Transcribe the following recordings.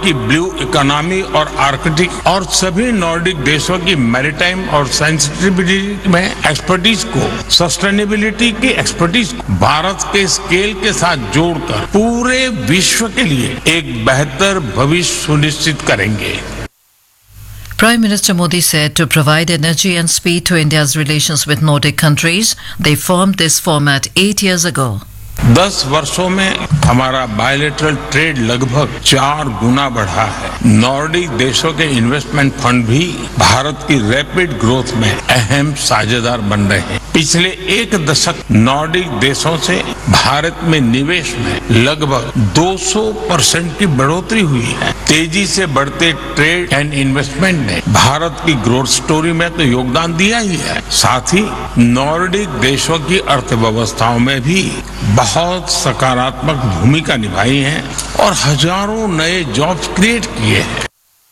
की blue economy और Arctic और सभी नॉर्डिक देशों की मैरीटाइम और सेंसिटिविटी में एक्सपर्टीज को, सस्टेनेबिलिटी की एक्सपर्टीज को भारत के स्केल के साथ जोड़कर पूरे विश्व के लिए एक बेहतर भविष्य सुनिश्चित करेंगे। Prime Minister Modi said to provide energy and speed to India's relations with Nordic countries, they formed this format 8 years ago. 10 वर्षों में हमारा बायलैटरल ट्रेड लगभग 4 गुना बढ़ा है। नॉर्डिक देशों के इन्वेस्टमेंट फंड भी भारत की रैपिड ग्रोथ में अहम साझेदार बन रहे हैं। पिछले एक दशक नॉर्डिक देशों से भारत में निवेश में लगभग 200% की बढ़ोतरी हुई है। तेजी से बढ़ते ट्रेड एंड इन्वेस्टमेंट ने भारत की ग्रोथ स्टोरी में तो योगदान दिया ही है, साथ ही नॉर्डिक देशों की अर्थव्यवस्थाओं में भी बहुत सकारात्मक भूमिका निभाई है और हजारों नए जॉब्स क्रिएट किए हैं।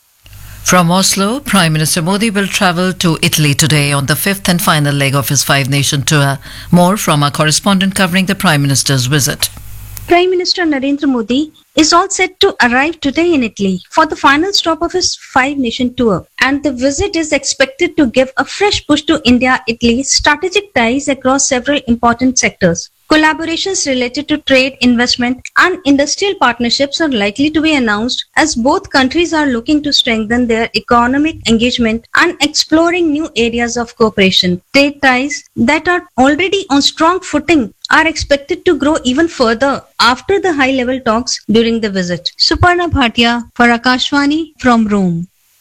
From Oslo, Prime Minister Modi will travel to Italy today on the fifth and final leg of his five-nation tour. More from our correspondent covering the Prime Minister's visit. Prime Minister Narendra Modi is all set to arrive today in Italy for the final stop of his five-nation tour, and the visit is expected to give a fresh push to India-Italy strategic ties across several important sectors. Collaborations related to trade, investment and industrial partnerships are likely to be announced as both countries are looking to strengthen their economic engagement and exploring new areas of cooperation. Trade ties that are already on strong footing are expected to grow even further after the high-level talks during the visit. Suparna Bhatia for Akashvani from Rome.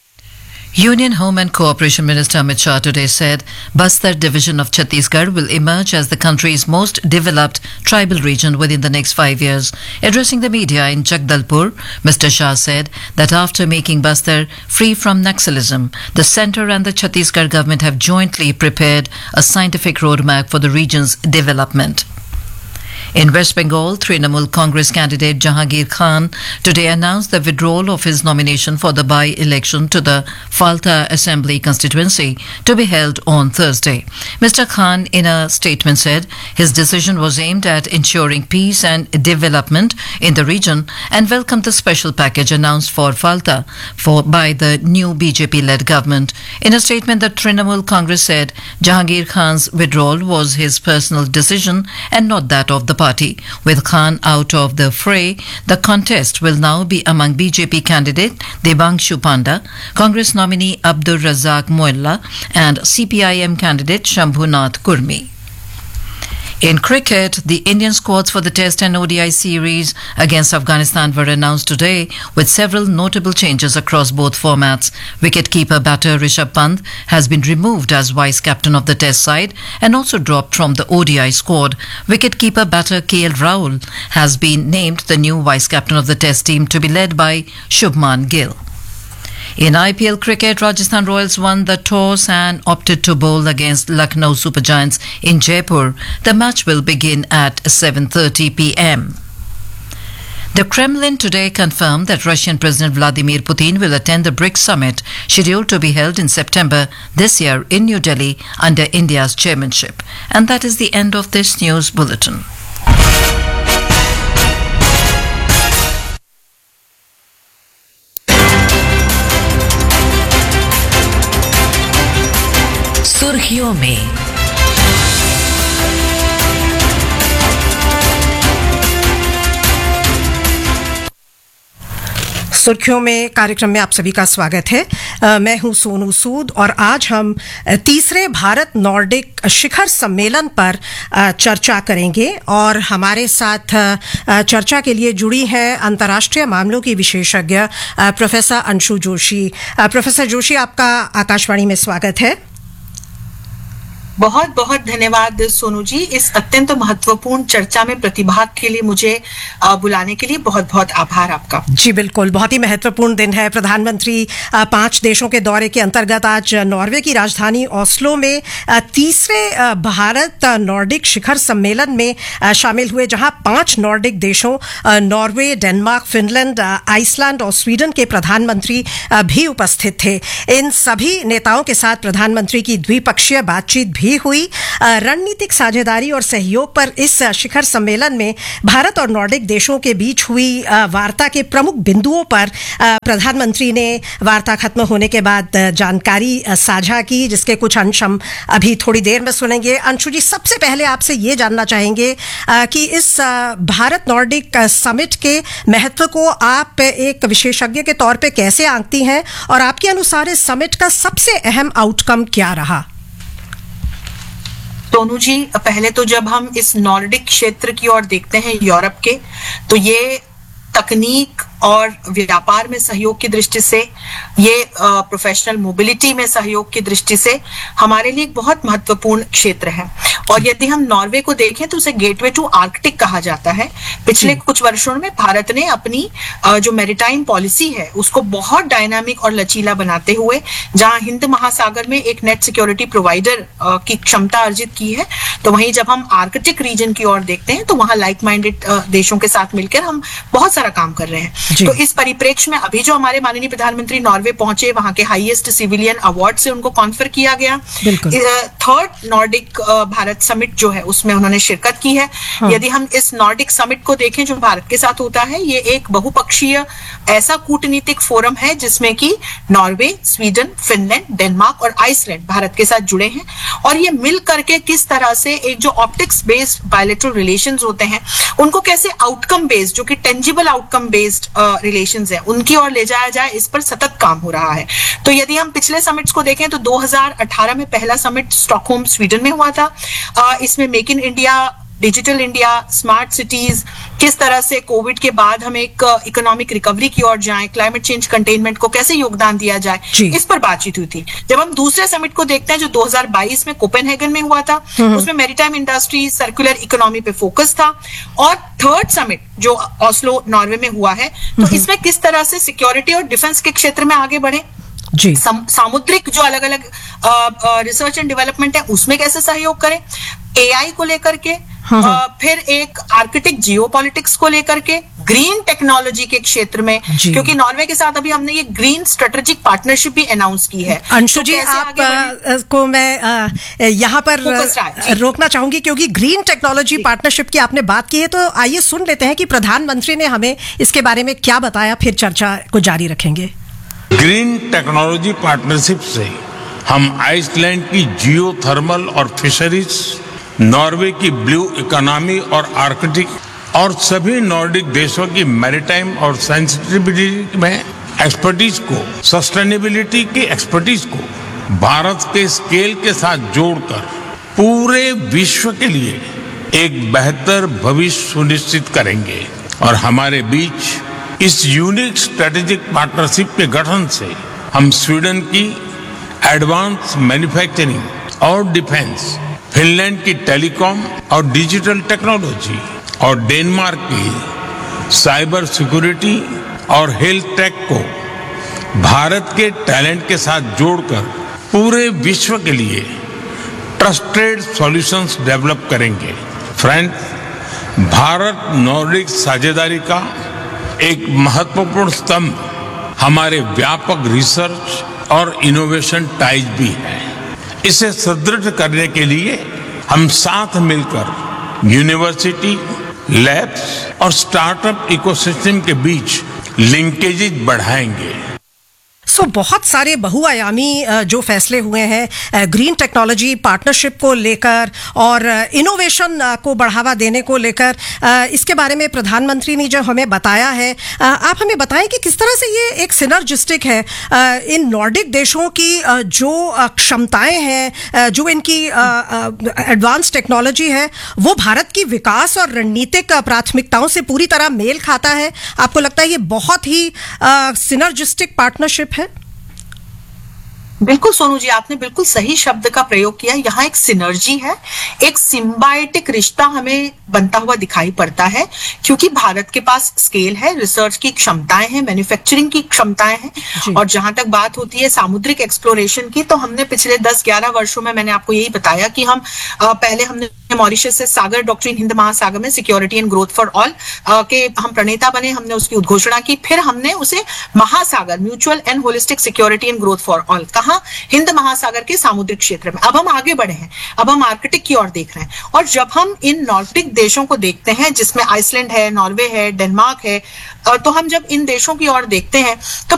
Union Home and Cooperation Minister Amit Shah today said Bastar division of Chhattisgarh will emerge as the country's most developed tribal region within the next 5 years. Addressing the media in Jagdalpur, Mr. Shah said that after making Bastar free from Naxalism, the centre and the Chhattisgarh government have jointly prepared a scientific roadmap for the region's development. In West Bengal, Trinamool Congress candidate Jahangir Khan today announced the withdrawal of his nomination for the by-election to the Falta Assembly constituency to be held on Thursday. Mr. Khan, in a statement, said his decision was aimed at ensuring peace and development in the region and welcomed the special package announced for Falta by the new BJP-led government. In a statement, the Trinamool Congress said Jahangir Khan's withdrawal was his personal decision and not that of the party. With Khan out of the fray, the contest will now be among BJP candidate Devanshu Panda, Congress nominee Abdur Razzaq Moilla and CPIM candidate Shambhunath Kurmi. In cricket, the Indian squads for the Test and ODI series against Afghanistan were announced today with several notable changes across both formats. Wicket-keeper batter Rishabh Pant has been removed as vice-captain of the Test side and also dropped from the ODI squad. Wicket-keeper batter KL Rahul has been named the new vice-captain of the Test team to be led by Shubman Gill. In IPL cricket, Rajasthan Royals won the toss and opted to bowl against Lucknow Super Giants in Jaipur. The match will begin at 7:30 p.m. The Kremlin today confirmed that Russian President Vladimir Putin will attend the BRICS summit scheduled to be held in September this year in New Delhi under India's chairmanship. And that is the end of this news bulletin. सुर्खियों में कार्यक्रम में आप सभी का स्वागत है। मैं हूं सोनू सूद और आज हम तीसरे भारत नॉर्डिक शिखर सम्मेलन पर चर्चा करेंगे और हमारे साथ चर्चा के लिए जुड़ी हैं अंतर्राष्ट्रीय मामलों की विशेषज्ञ प्रोफेसर अंशु जोशी। प्रोफेसर जोशी, आपका आकाशवाणी में स्वागत है। बहुत बहुत धन्यवाद सोनू जी, इस अत्यंत महत्वपूर्ण चर्चा में प्रतिभाग के लिए मुझे बुलाने के लिए बहुत बहुत आभार आपका। जी बिल्कुल, बहुत ही महत्वपूर्ण दिन है। प्रधानमंत्री 5 देशों के दौरे के अंतर्गत आज नॉर्वे की राजधानी ओस्लो में तीसरे भारत नॉर्डिक शिखर सम्मेलन में शामिल हुए, जहां 5 नॉर्डिक देशों नॉर्वे, डेनमार्क, फिनलैंड, आइसलैंड और स्वीडन के प्रधानमंत्री भी उपस्थित थे। इन सभी नेताओं के साथ प्रधानमंत्री की द्विपक्षीय बातचीत भी भी हुई। रणनीतिक साझेदारी और सहयोग पर इस शिखर सम्मेलन में भारत और नॉर्डिक देशों के बीच हुई वार्ता के प्रमुख बिंदुओं पर प्रधानमंत्री ने वार्ता खत्म होने के बाद जानकारी साझा की, जिसके कुछ अंश हम अभी थोड़ी देर में सुनेंगे। अंशु जी, सबसे पहले आपसे ये जानना चाहेंगे कि इस भारत नॉर्डिक समिट के महत्व को आप एक विशेषज्ञ के तौर पे कैसे आंकती हैं और आपके अनुसार इस समिट का सबसे अहम आउटकम क्या रहा? सोनू जी, पहले तो जब हम इस नॉर्डिक क्षेत्र की ओर देखते हैं यूरोप के, तो ये तकनीक और व्यापार में सहयोग की दृष्टि से, ये प्रोफेशनल मोबिलिटी में सहयोग की दृष्टि से हमारे लिए एक बहुत महत्वपूर्ण क्षेत्र है। और यदि हम नॉर्वे को देखें तो उसे गेटवे टू आर्कटिक कहा जाता है। पिछले कुछ वर्षों में भारत ने अपनी जो मैरीटाइम पॉलिसी है उसको बहुत डायनामिक और लचीला बनाते हुए, जहां हिंद महासागर में एक नेट सिक्योरिटी प्रोवाइडर की क्षमता अर्जित की है, तो वहीं जब हम आर्कटिक रीजन की ओर देखते हैं तो वहां लाइक माइंडेड देशों के साथ मिलकर हम बहुत सारा काम कर रहे हैं। तो इस परिप्रेक्ष्य में अभी जो हमारे माननीय प्रधानमंत्री नॉर्वे पहुंचे, वहां के हाईएस्ट सिविलियन अवार्ड से उनको कॉन्फर किया गया। थर्ड नॉर्डिक भारत समिट जो है उसमें उन्होंने शिरकत की है। यदि हम इस नॉर्डिक समिट को देखें जो भारत के साथ होता है, ये एक बहुपक्षीय ऐसा कूटनीतिक फोरम है जिसमें कि नॉर्वे, स्वीडन, फिनलैंड, डेनमार्क और आइसलैंड भारत के साथ जुड़े हैं। और ये मिल करके किस तरह से एक जो ऑप्टिक्स बेस्ड बायलैटरल रिलेशंस होते हैं उनको कैसे आउटकम बेस्ड, जो कि टेंजिबल आउटकम बेस्ड रिलेशंस है, उनकी ओर ले जाया जाए, इस पर सतत काम हो रहा है। तो यदि हम पिछले समिट्स को देखें तो 2018 में पहला समिट स्टॉकहोम स्वीडन में हुआ था। इसमें make in India, digital India, smart cities, किस तरह से कोविड के बाद हम एक इकोनॉमिक रिकवरी की ओर जाएं, क्लाइमेट चेंज कंटेनमेंट को कैसे योगदान दिया जाए, इस पर बातचीत हुई थी। जब हम दूसरे समिट को देखते हैं जो 2022 में कोपेनहेगन में हुआ था, उसमें मैरीटाइम इंडस्ट्री, सर्कुलर इकोनॉमी पे फोकस था। और थर्ड समिट जो ऑस्लो नॉर्वे में हुआ है, तो इसमें किस तरह से सिक्योरिटी और डिफेंस के क्षेत्र में आगे बढ़े, जी, सामुद्रिक जो अलग अलग रिसर्च एंड डेवलपमेंट है उसमें कैसे सहयोग करें, एआई को लेकर के, फिर एक आर्कटिक जियोपॉलिटिक्स को लेकर के, ग्रीन टेक्नोलॉजी के क्षेत्र में, क्योंकि नॉर्वे के साथ अभी हमने ये ग्रीन स्ट्रेटेजिक पार्टनरशिप भी अनाउंस की है। अंशु जी, आप को मैं यहाँ पर रोकना चाहूंगी क्योंकि ग्रीन टेक्नोलॉजी पार्टनरशिप की आपने बात की है, तो आइए सुन लेते हैं कि प्रधानमंत्री ने हमें इसके बारे में क्या बताया, फिर चर्चा को जारी रखेंगे। ग्रीन टेक्नोलॉजी पार्टनरशिप से हम आइसलैंड की जियोथर्मल और फिशरीज, नॉर्वे की ब्लू इकोनॉमी और आर्कटिक और सभी नॉर्डिक देशों की मैरीटाइम और सेंसिटिविटी में एक्सपर्टीज को, सस्टेनेबिलिटी की एक्सपर्टीज को भारत के स्केल के साथ जोड़कर पूरे विश्व के लिए एक बेहतर भविष्य सुनिश्चित करेंगे। और हमारे बीच इस यूनिक स्ट्रेटेजिक पार्टनरशिप के गठन से हम स्वीडन की एडवांस मैन्युफैक्चरिंग और डिफेंस, फिनलैंड की टेलीकॉम और डिजिटल टेक्नोलॉजी और डेनमार्क की साइबर सिक्योरिटी और हेल्थ टेक को भारत के टैलेंट के साथ जोड़कर पूरे विश्व के लिए ट्रस्टेड सॉल्यूशंस डेवलप करेंगे। फ्रेंड्स, भारत नॉर्डिक साझेदारी का एक महत्वपूर्ण स्तंभ हमारे व्यापक रिसर्च और इनोवेशन टाइज भी है। इसे सुदृढ़ करने के लिए हम साथ मिलकर यूनिवर्सिटी, लैब्स और स्टार्टअप इकोसिस्टम के बीच लिंकेजेज बढ़ाएंगे। बहुत सारे बहुआयामी जो फैसले हुए हैं ग्रीन टेक्नोलॉजी पार्टनरशिप को लेकर और इनोवेशन को बढ़ावा देने को लेकर, इसके बारे में प्रधानमंत्री ने जो हमें बताया है, आप हमें बताएं कि किस तरह से ये एक सिनर्जिस्टिक है। इन नॉर्डिक देशों की जो क्षमताएं हैं, जो इनकी एडवांस टेक्नोलॉजी है, वो भारत की विकास और रणनीतिक प्राथमिकताओं से पूरी तरह मेल खाता है। आपको लगता है ये बहुत ही सिनर्जिस्टिक पार्टनरशिप है? बिल्कुल सोनू जी, आपने बिल्कुल सही शब्द का प्रयोग किया। यहाँ एक सिनर्जी है, एक सिम्बायोटिक रिश्ता हमें बनता हुआ दिखाई पड़ता है, क्योंकि भारत के पास स्केल है, रिसर्च की क्षमताएं हैं, मैन्युफैक्चरिंग की क्षमताएं हैं। और जहां तक बात होती है सामुद्रिक एक्सप्लोरेशन की, तो हमने पिछले 10-11 वर्षों में, मैंने आपको यही बताया कि हम पहले हमने मॉरिशस से सागर डॉक्ट्रिन हिंद महासागर में security and growth for all के हम प्रणेता बने, हमने उसकी उद्घोषणा की। फिर हमने उसे महासागर mutual and holistic security and growth for all कहा कहा, हिंद महासागर के सामुद्रिक क्षेत्र में। अब हम आगे बढ़े हैं, अब हम आर्कटिक की ओर देख रहे हैं। और जब हम इन नॉर्डिक देशों को देखते हैं, जिसमें आइसलैंड है, नॉर्वे है, डेनमार्क है, तो हम जब इन देशों की ओर देखते हैं तो